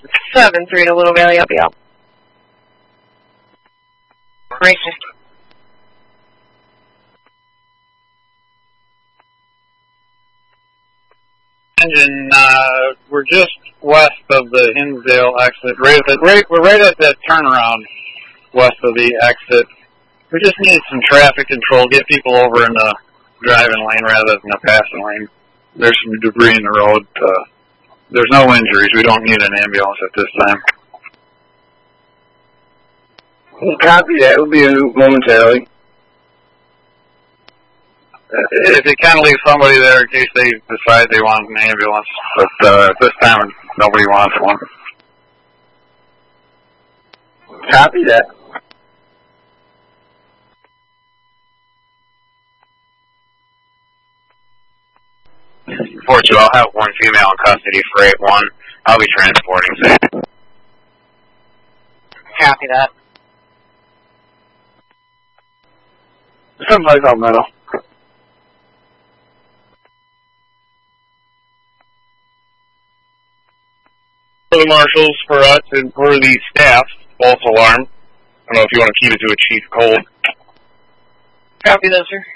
7-3 to Little Valley, I'll be out. Racing. Engine, we're just west of the Hinsdale exit. We're right at that turnaround west of the exit. We just need some traffic control, get people over in the driving lane rather than the passing lane. There's some debris in the road. There's no injuries. We don't need an ambulance at this time. Copy that. We'll be momentarily. If you can leave somebody there in case they decide they want an ambulance, but at this time nobody wants one. Copy that. 4-2, I'll have one female in custody for 8-1. I'll be transporting soon. Copy that. Somebody's on metal. For the marshals, for us, and for the staff, false alarm. I don't know if you want to keep it to a chief code. Copy that, sir.